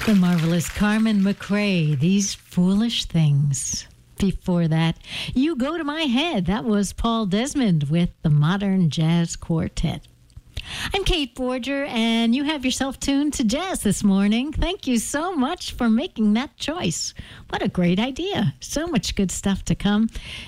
The marvelous Carmen McRae, These Foolish Things. Before that, You Go to My Head. That was Paul Desmond with the Modern Jazz Quartet. I'm Kate Forger, and you have yourself tuned to jazz this morning. Thank you so much for making that choice. What a great idea. So much good stuff to come.